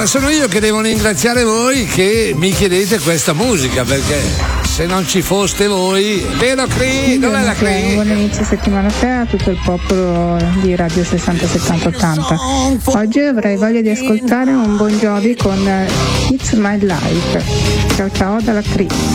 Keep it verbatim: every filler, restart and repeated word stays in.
Allora sono io che devo ringraziare voi che mi chiedete questa musica, perché se non ci foste voi, vero Cri? Non è la Cri? Un buon inizio settimana a te, a tutto il popolo di Radio sessanta settanta ottanta. Oggi avrei voglia di ascoltare un Bon Jovi con It's My Life. Ciao ciao dalla Cri.